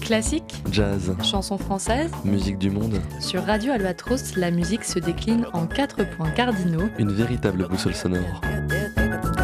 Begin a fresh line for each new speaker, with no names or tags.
Classique,
Jazz,
chansons françaises.
musique du monde,
Sur Radio Albatros, la musique se décline en 4 points cardinaux.
une véritable boussole sonore.